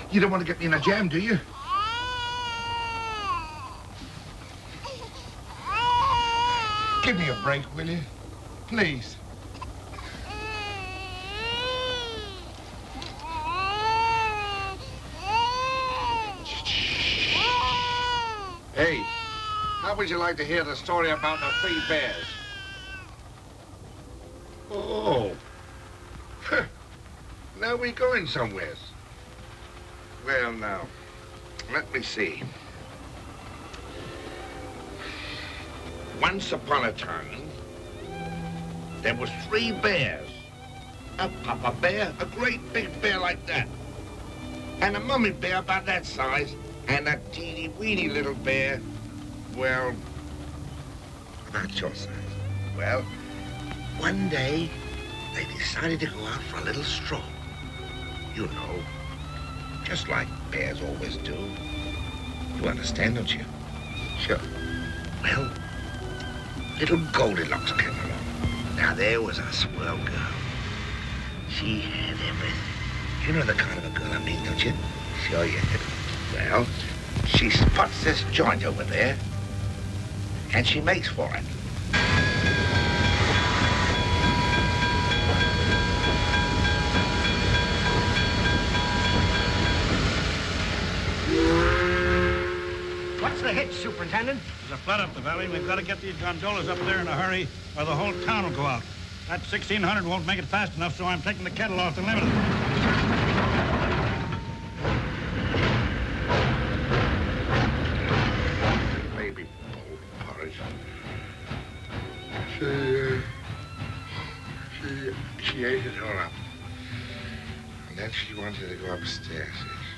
You don't want to get me in a jam, do you? Give me a break, will you? Please. Hey, how would you like to hear the story about the 3 bears? Oh. Now we're going somewhere. Well, now, let me see. Once upon a time, there was 3 bears. A papa bear, a great big bear like that. And a mummy bear about that size. And a teeny-weeny little bear, well, about your size. Well, one day, they decided to go out for a little stroll. You know, just like bears always do. You understand, don't you? Sure. Well, little Goldilocks came along. Now, there was a swell girl. She had everything. You know the kind of a girl I mean, don't you? Sure you do. Well, she spots this joint over there, and she makes for it. What's the hitch, Superintendent? There's a flood up the valley. We've got to get these gondolas up there in a hurry, or the whole town will go out. That 1600 won't make it fast enough, so I'm taking the kettle off the limit. Baby bowl porridge. She ate it all up. And then she wanted to go upstairs.